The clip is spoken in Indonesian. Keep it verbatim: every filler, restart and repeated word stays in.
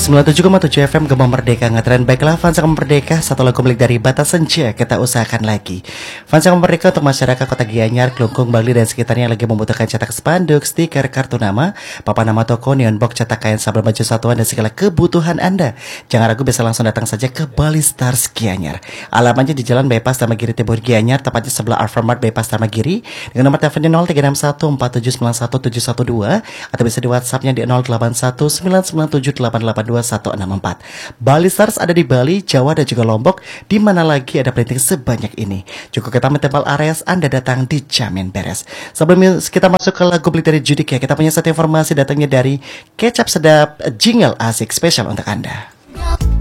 sembilan puluh tujuh koma tujuh F M Gema Merdeka ngetren. Baiklah fans Gema Merdeka, satu lagu milik dari Bata Senja kita usahakan lagi. Fans Gema Merdeka untuk masyarakat Kota Gianyar, Klungkung, Bali dan sekitarnya yang lagi membutuhkan cetak spanduk, stiker, kartu nama, papan nama toko, neon box, cetak kain, sabel baju satuan dan segala kebutuhan Anda. Jangan ragu, bisa langsung datang saja ke Bali Stars Gianyar. Alamatnya di Jalan Bypass Damagiri Timur Gianyar, tepatnya sebelah Alfamart Bypass Damagiri, dengan nomor teleponnya nol tiga enam satu empat tujuh sembilan satu tujuh satu dua atau bisa di WhatsAppnya di nol delapan satu sembilan sembilan tujuh delapan delapan dua satu enam empat. Bali Stars ada di Bali, Jawa dan juga Lombok. Di mana lagi ada printing sebanyak ini? Cukup kita mentempel areas, Anda datang dijamin beres. Sebelum kita masuk ke lagu beli dari Judik ya, kita punya satu informasi datangnya dari Kecap Sedap, jingle asik spesial untuk Anda.